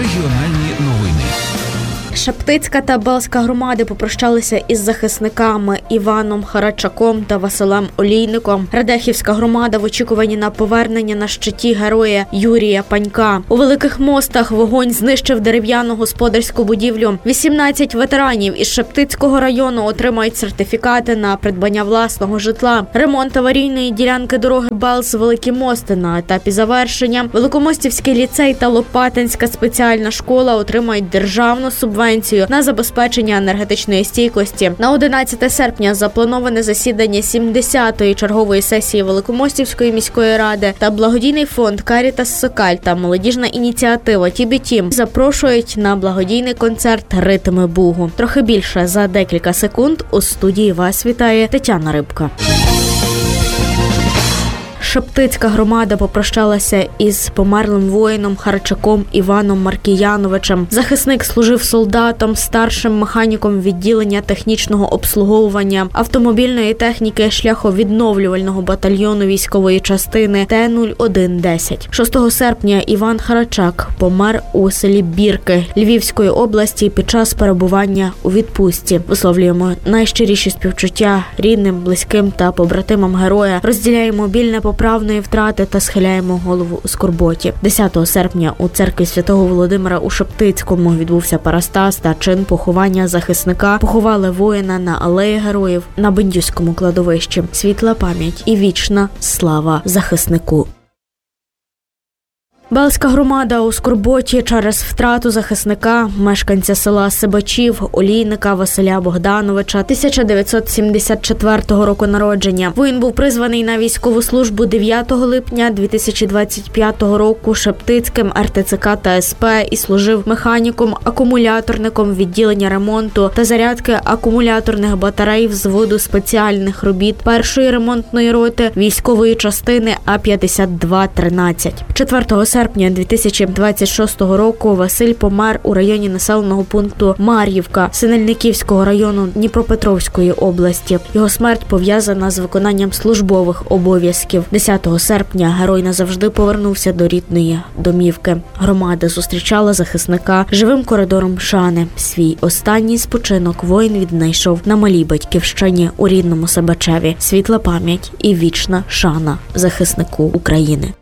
Регіональні новини. Шептицька та Балська громади попрощалися із захисниками Іваном Харачаком та Василем Олійником. Радехівська громада в очікуванні на повернення на щиті героя Юрія Панька. У Великих Мостах вогонь знищив дерев'яну господарську будівлю. 18 ветеранів із Шептицького району отримають сертифікати на придбання власного житла. Ремонт аварійної ділянки дороги Балс-Великі Мости на етапі завершення. Великомостівський ліцей та Лопатинська спеціальна школа отримають державну субвенцію на забезпечення енергетичної стійкості. На 11 серпня заплановане засідання 70-ї чергової сесії Великомостівської міської ради та благодійний фонд «Карітас Сокаль» та молодіжна ініціатива «Тібі-Тім» запрошують на благодійний концерт «Ритми Бугу». Трохи більше за декілька секунд. У студії вас вітає Тетяна Рибка. Шептицька громада попрощалася із померлим воїном Харачаком Іваном Маркіяновичем. Захисник служив солдатом, старшим механіком відділення технічного обслуговування автомобільної техніки шляховідновлювального батальйону військової частини Т-01-10. 6 серпня Іван Харачак помер у селі Бірки Львівської області під час перебування у відпустці. Висловлюємо найщиріші співчуття рідним, близьким та побратимам героя. Розділяємо біль непоправної втрати та схиляємо голову у скорботі. 10 серпня у церкві Святого Володимира у Шептицькому відбувся парастас та чин поховання захисника. Поховали воїна на алеї героїв на Бендюському кладовищі. Світла пам'ять і вічна слава захиснику. Балська громада у скорботі через втрату захисника, мешканця села Сибачів, Олійника Василя Богдановича, 1974 року народження. Воїн був призваний на військову службу 9 липня 2025 року Шептицьким РТЦК та СП і служив механіком-акумуляторником відділення ремонту та зарядки акумуляторних батарей взводу спеціальних робіт першої ремонтної роти військової частини А-5213. 4 серпня 2026 року Василь помер у районі населеного пункту Мар'ївка Синельниківського району Дніпропетровської області. Його смерть пов'язана з виконанням службових обов'язків. 10 серпня герой назавжди повернувся до рідної домівки. Громада зустрічала захисника живим коридором шани. Свій останній спочинок воїн віднайшов на малій батьківщині у рідному Сибачеві. Світла пам'ять і вічна шана захиснику України.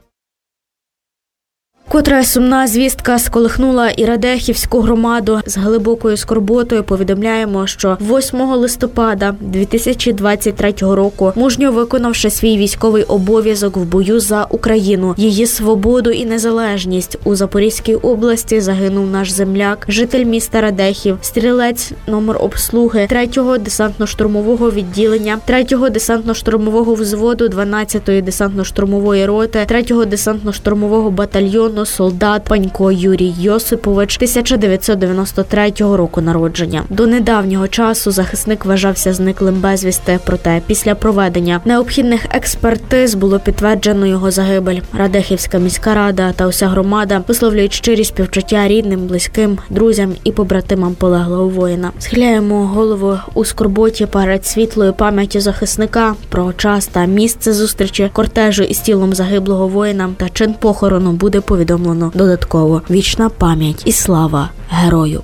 Котра сумна звістка сколихнула і Радехівську громаду. З глибокою скорботою повідомляємо, що 8 листопада 2023 року, мужньо виконавши свій військовий обов'язок в бою за Україну, її свободу і незалежність, у Запорізькій області загинув наш земляк, житель міста Радехів, стрілець номер обслуги 3-го десантно-штурмового відділення, 3-го десантно-штурмового взводу 12-ї десантно-штурмової роти, 3-го десантно-штурмового батальйону солдат Панько Юрій Йосипович, 1993 року народження. До недавнього часу захисник вважався зниклим безвісти, проте після проведення необхідних експертиз було підтверджено його загибель. Радехівська міська рада та уся громада висловлюють щирі співчуття рідним, близьким, друзям і побратимам полеглого воїна. Схиляємо голову у скорботі перед світлою пам'яттю захисника. Про час та місце зустрічі кортежу із тілом загиблого воїна та чин похорону буде повідомлено додатково. Вічна пам'ять і слава герою.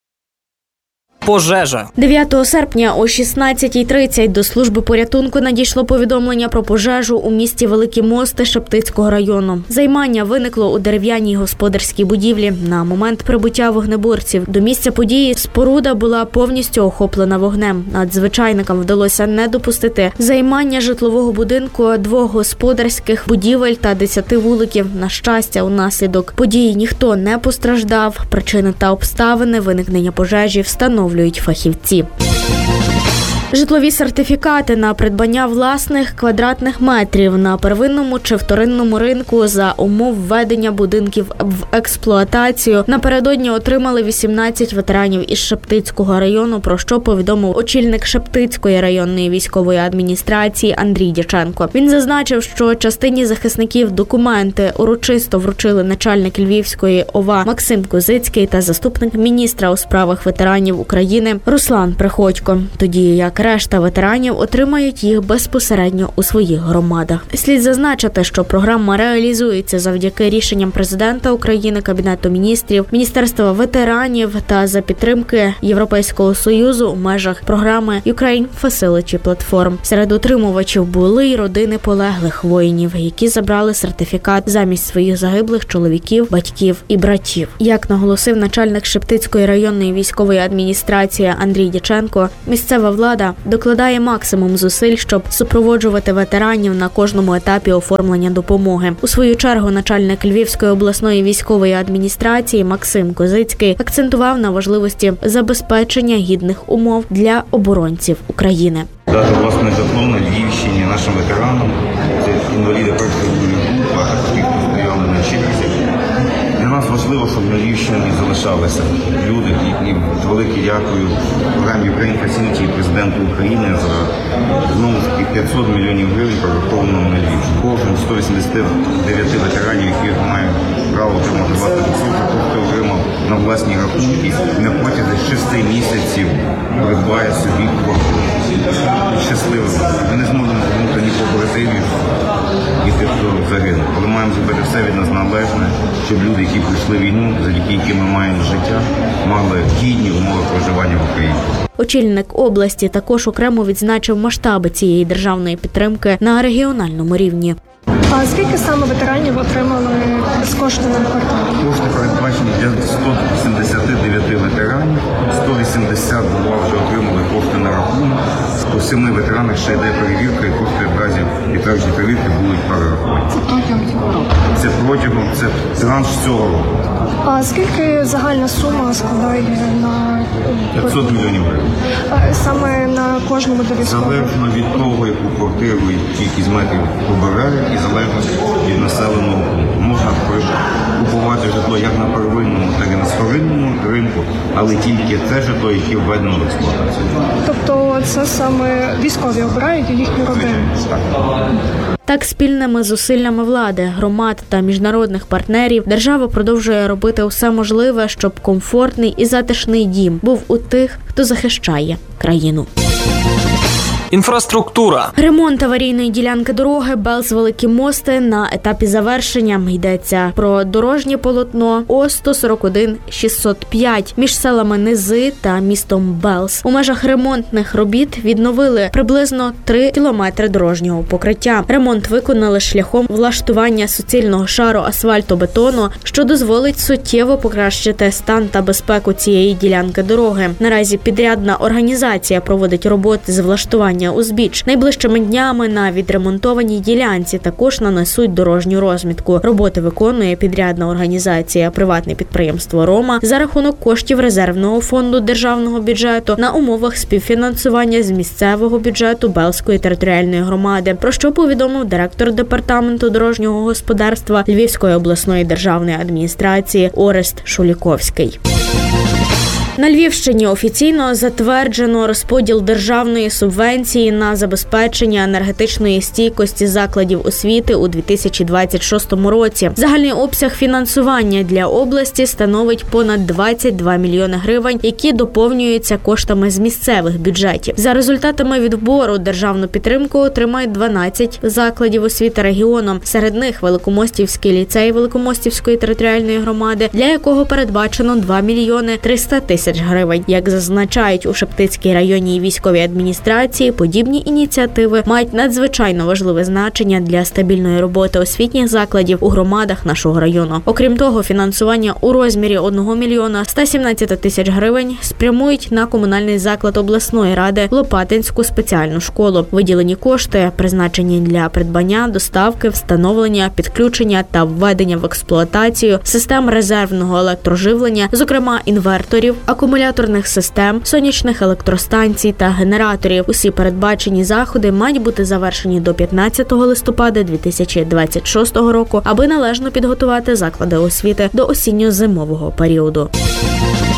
Пожежа. 9 серпня о 16:30 до служби порятунку надійшло повідомлення про пожежу у місті Великі Мости Шептицького району. Займання виникло у дерев'яній господарській будівлі. На момент прибуття вогнеборців до місця події споруда була повністю охоплена вогнем. Надзвичайникам вдалося не допустити займання житлового будинку, 2 господарських будівель та 10 вуликів. На щастя, унаслідок події ніхто не постраждав. Причини та обставини виникнення пожежі встановлюють фахівці. Житлові сертифікати на придбання власних квадратних метрів на первинному чи вторинному ринку за умов введення будинків в експлуатацію напередодні отримали 18 ветеранів із Шептицького району, про що повідомив очільник Шептицької районної військової адміністрації Андрій Дяченко. Він зазначив, що частині захисників документи урочисто вручили начальник Львівської ОВА Максим Козицький та заступник міністра у справах ветеранів України Руслан Приходько, тоді як Однак решта ветеранів отримають їх безпосередньо у своїх громадах. Слід зазначити, що програма реалізується завдяки рішенням президента України, Кабінету міністрів, Міністерства ветеранів та за підтримки Європейського Союзу у межах програми Ukraine Facility Platform. Серед отримувачів були й родини полеглих воїнів, які забрали сертифікат замість своїх загиблих чоловіків, батьків і братів. Як наголосив начальник Шептицької районної військової адміністрації Андрій Дяченко, місцева влада докладає максимум зусиль, щоб супроводжувати ветеранів на кожному етапі оформлення допомоги. У свою чергу начальник Львівської обласної військової адміністрації Максим Козицький акцентував на важливості забезпечення гідних умов для оборонців України. Дати власне житло на Львівщині нашим ветеранам, це інваліди першої групи, а також ті, хто стояли на черзі. Для нас важливо, щоб на Львівщині залишалися люди, і велике дякую програмі Ukraine Facility і президенту України за знову ж таки 500 мільйонів гривень прораховано на Львівщину. Кожен 189 ветеранів, які мають право отримати 20%, хто отримав на власні рахунки, на протязі 6 місяців придбає собі квартиру. Щасливим. Ми не зможемо повернути ні побратимів, ні тих, хто загинув. Але маємо зробити все від нас належне, щоб люди, які пройшли війну, завдяки яким ми маємо життя, мали гідні умови проживання в Україні. Очільник області також окремо відзначив масштаби цієї державної підтримки на регіональному рівні. А скільки саме ветеранів отримали безкоштовну квартиру? Кошти передбачені для 179 ветеранів, 182 вже отримали кошти на рахунок. По 7 ветеранах ще йде перевірка, і кошти в разі підтвердження перевірки будуть перераховані. Це протягом цього року? Це транш цього року. А скільки загальна сума складає на 500 мільйонів гривень. Саме на кожному до військового? Залежно від того, яку квартиру і кількість метрів обирають, і залежно від населеного пункту. Можна купувати житло як на первинному, так і на вторинному ринку, але тільки це житло, яке введено в експлуатацію. Тобто це саме військові обирають і їхні родини? Так. Так, спільними зусиллями влади, громад та міжнародних партнерів держава продовжує робити усе можливе, щоб комфортний і затишний дім був у тих, хто захищає країну. Інфраструктура. Ремонт аварійної ділянки дороги Белз-Великі Мости на етапі завершення. Йдеться про дорожнє полотно О-141-605 між селами Низи та містом Белз. У межах ремонтних робіт відновили приблизно 3 кілометри дорожнього покриття. Ремонт виконали шляхом влаштування суцільного шару асфальтобетону, що дозволить суттєво покращити стан та безпеку цієї ділянки дороги. Наразі підрядна організація проводить роботи з влаштування узбіч. Найближчими днями на відремонтованій ділянці також нанесуть дорожню розмітку. Роботи виконує підрядна організація «Приватне підприємство Рома» за рахунок коштів резервного фонду державного бюджету на умовах співфінансування з місцевого бюджету Белзької територіальної громади, про що повідомив директор департаменту дорожнього господарства Львівської обласної державної адміністрації Орест Шуліковський. На Львівщині офіційно затверджено розподіл державної субвенції на забезпечення енергетичної стійкості закладів освіти у 2026 році. Загальний обсяг фінансування для області становить понад 22 мільйони гривень, які доповнюються коштами з місцевих бюджетів. За результатами відбору державну підтримку отримають 12 закладів освіти регіону. Серед них Великомостівський ліцей Великомостівської територіальної громади, для якого передбачено 2 мільйони 300 тисяч гривень. Як зазначають у Шептицькій районній військовій адміністрації, подібні ініціативи мають надзвичайно важливе значення для стабільної роботи освітніх закладів у громадах нашого району. Окрім того, фінансування у розмірі 1 мільйона 117 тисяч гривень спрямують на комунальний заклад обласної ради Лопатинську спеціальну школу. Виділені кошти призначені для придбання, доставки, встановлення, підключення та введення в експлуатацію систем резервного електроживлення, зокрема інверторів, акумуляторних систем, сонячних електростанцій та генераторів. Усі передбачені заходи мають бути завершені до 15 листопада 2026 року, аби належно підготувати заклади освіти до осінньо-зимового періоду.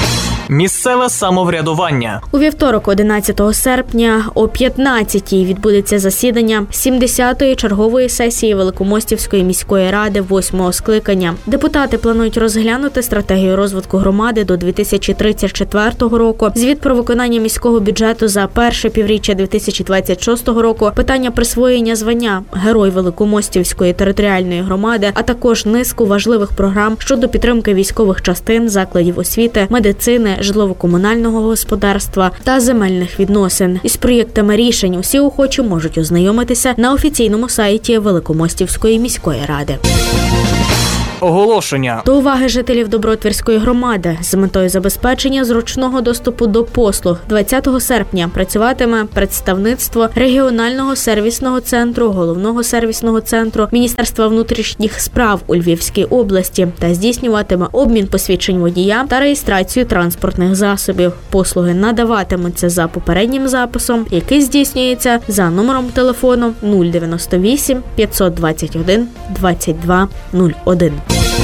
Місцеве самоврядування. У вівторок, 11 серпня, о 15-й відбудеться засідання 70-ї чергової сесії Великомостівської міської ради 8-го скликання. Депутати планують розглянути стратегію розвитку громади до 2034 року, звіт про виконання міського бюджету за перше півріччя 2026 року, питання присвоєння звання Герой Великомостівської територіальної громади, а також низку важливих програм щодо підтримки військових частин, закладів освіти, медицини, житлово-комунального господарства та земельних відносин. Із проєктами рішень усі охочі можуть ознайомитися на офіційному сайті Великомостівської міської ради. Оголошення. До уваги жителів Добротвірської громади з метою забезпечення зручного доступу до послуг 20 серпня працюватиме представництво регіонального сервісного центру, головного сервісного центру Міністерства внутрішніх справ у Львівській області та здійснюватиме обмін посвідчень водія та реєстрацію транспортних засобів. Послуги надаватимуться за попереднім записом, який здійснюється за номером телефону 098 521 22 01.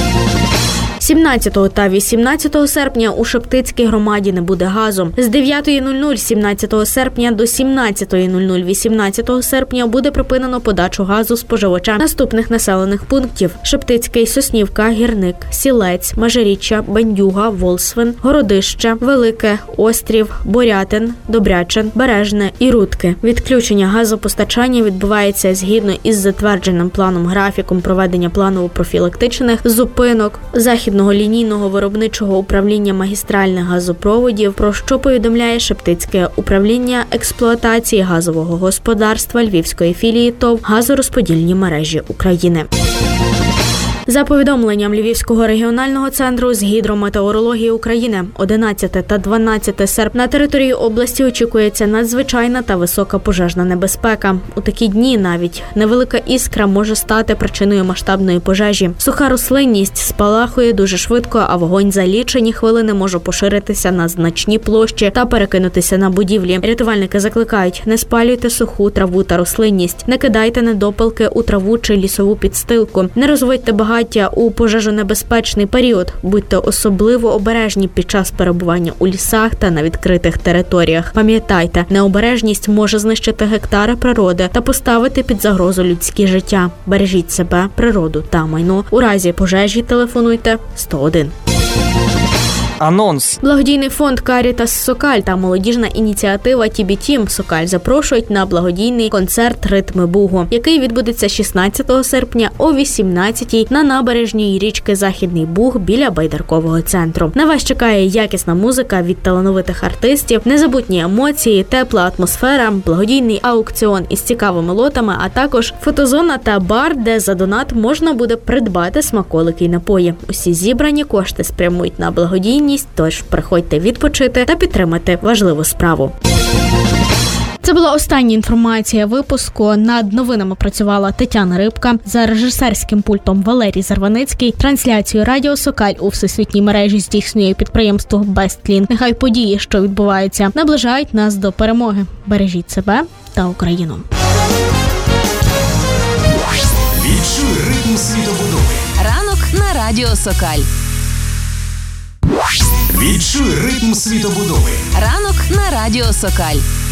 17 та 18 серпня у Шептицькій громаді не буде газу. З 9:00 17 серпня до 17:00 18 серпня буде припинено подачу газу споживачам наступних населених пунктів: Шептицький, Соснівка, Гірник, Сілець, Межиріччя, Бендюга, Волсвин, Городище, Велике, Острів, Борятин, Добрячин, Бережне і Рудки. Відключення газопостачання відбувається згідно із затвердженим планом-графіком проведення планово-профілактичних зупинок Західного лінійного виробничого управління магістральних газопроводів, про що повідомляє Шептицьке управління експлуатації газового господарства Львівської філії ТОВ «Газорозподільні мережі України». За повідомленням Львівського регіонального центру з гідрометеорології України, 11 та 12 серпня на території області очікується надзвичайна та висока пожежна небезпека. У такі дні навіть невелика іскра може стати причиною масштабної пожежі. Суха рослинність спалахує дуже швидко, а вогонь за лічені хвилини може поширитися на значні площі та перекинутися на будівлі. Рятувальники закликають: не спалюйте суху траву та рослинність, не кидайте недопалки у траву чи лісову підстилку, не розводьте багаття у пожежонебезпечний період. Будьте особливо обережні під час перебування у лісах та на відкритих територіях. Пам'ятайте, необережність може знищити гектари природи та поставити під загрозу людське життя. Бережіть себе, природу та майно. У разі пожежі телефонуйте 101. Анонс. Благодійний фонд «Карітас Сокаль» та молодіжна ініціатива «Тібі-Тім Сокаль» запрошують на благодійний концерт «Ритми Бугу», який відбудеться 16 серпня о 18-й на набережній річки Західний Буг біля Байдаркового центру. На вас чекає якісна музика від талановитих артистів, незабутні емоції, тепла атмосфера, благодійний аукціон із цікавими лотами, а також фотозона та бар, де за донат можна буде придбати смаколики й напої. Усі зібрані кошти спрямують на благодійність, тож приходьте відпочити та підтримати важливу справу. Це була остання інформація випуску. Над новинами працювала Тетяна Рибка, за режисерським пультом Валерій Зарваницький. Трансляцію Радіо Сокаль у всесвітній мережі здійснює підприємство Бестлін. Нехай події, що відбуваються, наближають нас до перемоги. Бережіть себе та Україну. Відчуй ритм світобудови. Ранок на Радіо Сокаль. Відчуй ритм світобудови. Ранок на Радіо Сокаль.